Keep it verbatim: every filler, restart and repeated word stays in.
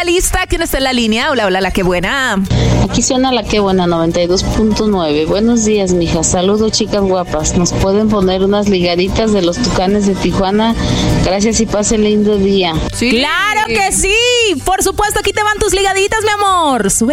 lista. ¿Quién está en la línea? Hola, hola, la que buena. Aquí suena la que buena, noventa y dos punto nueve. Buenos días, mija. Saludos, chicas guapas. ¿Nos pueden poner unas ligaditas de los Tucanes de Tijuana? Gracias y pase lindo día. Sí. ¡Claro que sí! Por supuesto, aquí te van tus ligaditas, mi amor. Sube